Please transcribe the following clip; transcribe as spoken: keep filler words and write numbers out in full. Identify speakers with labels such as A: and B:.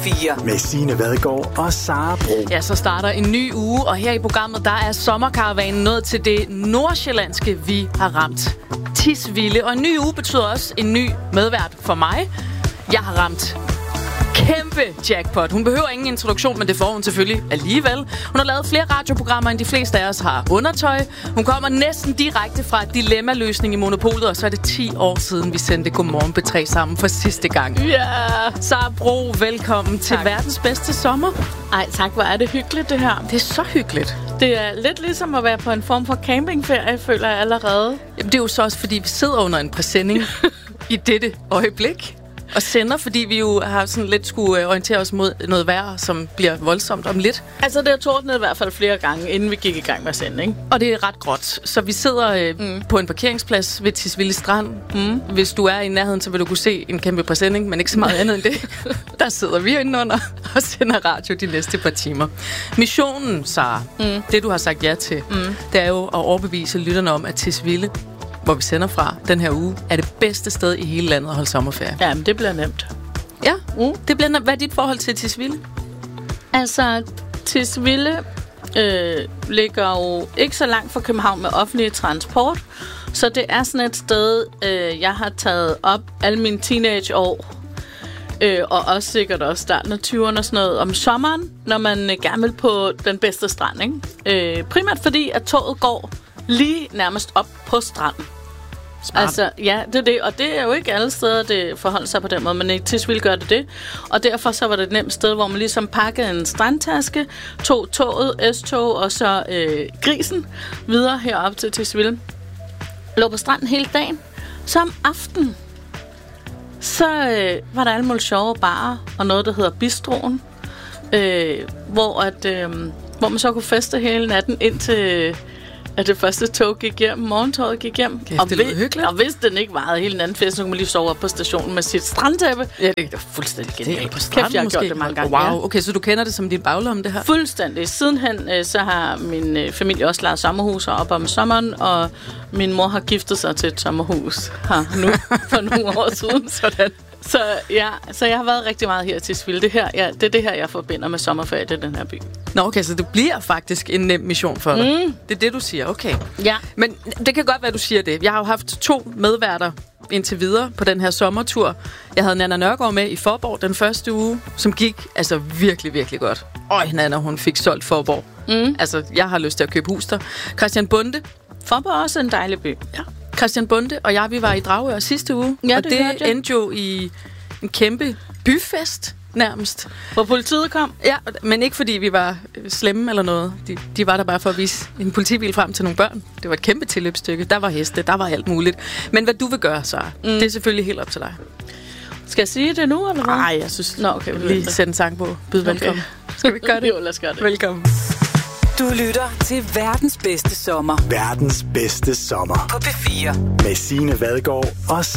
A: fire.
B: Med Signe Vadgaard og Sara Bro.
C: Ja, så starter en ny uge, og her i programmet, der er sommerkaravanen nået til det nordsjællandske, vi har ramt. Tisvilde, og en ny uge betyder også en ny medvært for mig. Jeg har ramt kæmpe jackpot. Hun behøver ingen introduktion, men det får hun selvfølgelig alligevel. Hun har lavet flere radioprogrammer, end de fleste af os har undertøj. Hun kommer næsten direkte fra dilemma-løsning i Monopolet, og så er det ti år siden, vi sendte Godmorgen P tre sammen for sidste gang.
D: Ja! Yeah.
C: Sara Bro, velkommen tak. til verdens bedste sommer.
D: Ej, tak. Hvor er det hyggeligt, det her.
C: Det er så hyggeligt.
D: Det er lidt ligesom at være på en form for campingferie, føler jeg allerede.
C: Jamen, det er jo så også, fordi vi sidder under en præsending i dette øjeblik. Og sender, fordi vi jo har sådan lidt skulle orientere os mod noget vejr, som bliver voldsomt om lidt.
D: Altså, det har tordnet i hvert fald flere gange, inden vi gik i gang med at sende, ikke?
C: Og det er ret gråt. Så vi sidder øh, mm. på en parkeringsplads ved Tisvilde Strand. Mm. Hvis du er i nærheden, så vil du kunne se en kæmpe præsending, men ikke så meget andet end det. Der sidder vi indenunder og sender radio de næste par timer. Missionen, Sara, mm. det du har sagt ja til, mm. det er jo at overbevise lytterne om, at Tisvilde, hvor vi sender fra den her uge, er det bedste sted i hele landet at holde sommerferie.
D: Jamen, det bliver nemt.
C: Ja, mm. det bliver nemt. Hvad er dit forhold til Tisvilde?
D: Altså, Tisvilde øh, ligger jo ikke så langt fra København med offentlig transport, så det er sådan et sted, øh, jeg har taget op alle mine teenageår, øh, og også sikkert også starten af tyverne og sådan noget, om sommeren, når man øh, gerne vil på den bedste strand, ikke? Øh, primært fordi, at toget går lige nærmest op på stranden. Smart. Altså, ja, det er det. Og det er jo ikke alle steder, det forholder sig på den måde, men i Tisvilde gør det det. Og derfor så var det et nemt sted, hvor man ligesom pakkede en strandtaske, tog toget, S-tog og så øh, grisen videre herop til Tisvilde. Lå på stranden hele dagen. Så om aftenen, så øh, var der alle mulige sjove barer og noget, der hedder Bistroen, øh, hvor, at, øh, hvor man så kunne feste hele natten indtil at det første tog gik hjem, morgentoget gik hjem.
C: Kæft, og, det lyder hyggeligt.
D: Og hvis den ikke varede hele den anden fest, så kunne man lige sove op på stationen med sit strandtæppe.
C: Ja, det er fuldstændig genialt.
D: Det er på stranden, Kæft, jeg har gjort det mange gange.
C: Wow, okay, så du kender det som din baglomme, det her?
D: Fuldstændig. Sidenhen øh, så har min øh, familie også lejet sommerhus op om sommeren, og min mor har giftet sig til et sommerhus her nu for nogle år siden. Sådan. Så ja, så jeg har været rigtig meget her til Tisvilde. Det her, ja, det er det her, jeg forbinder med sommerferie, det er den her by.
C: Nå, okay, så det bliver faktisk en nem mission for dig. Mm. Det er det, du siger, okay.
D: Ja.
C: Men det kan godt være, du siger det. Jeg har jo haft to medværter indtil videre på den her sommertur. Jeg havde Nanna Nørgaard med i Faaborg den første uge, som gik altså virkelig, virkelig godt. Øj, Nanna, hun fik solgt Faaborg. Mm. Altså, jeg har lyst til at købe hus der. Christian Bonde.
D: Faaborg er også en dejlig by.
C: Ja. Christian Bonde og jeg, vi var i Dragør sidste uge,
D: ja,
C: og
D: det,
C: det endte jo i en kæmpe byfest nærmest.
D: Hvor politiet kom?
C: Ja, men ikke fordi vi var slemme eller noget. De, de var der bare for at vise en politibil frem til nogle børn. Det var et kæmpe tilløbsstykke. Der var heste, der var alt muligt. Men hvad du vil gøre, så mm. det er selvfølgelig helt op til dig.
D: Skal jeg sige det nu, eller hvad?
C: Nej, jeg synes,
D: Nå, okay, vi
C: lige sætte en sang på. Byd okay. Velkommen. Skal vi gøre det?
D: Jo, lad os gøre det.
C: Velkommen.
A: Du lytter til verdens bedste sommer.
B: Verdens bedste sommer.
A: På P fire.
B: Med Signe Vadgaard og